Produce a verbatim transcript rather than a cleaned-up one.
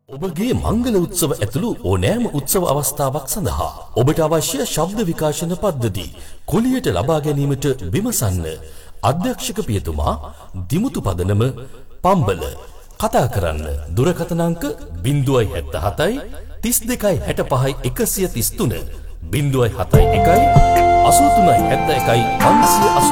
ඔබගේ මංගල උත්සව ඇතුළු ඕනෑම උත්සව අවස්ථාවක් සඳහා ඔබට අවශ්‍ය ශබ්ද විකාශන පද්ධති කුලියට ලබා ගැනීමට විමසන්න. අධ්‍යක්ෂක පියතුමා දිමුතු පදනම පම්බල. කතා කරන්න දුරකථන අංක ज़ीरो सात सात तीस दो साठ पाँच एक सौ तीस तीन ज़ीरो सात एक अस्सी तीन साठ एक पाँच सौ अस्सी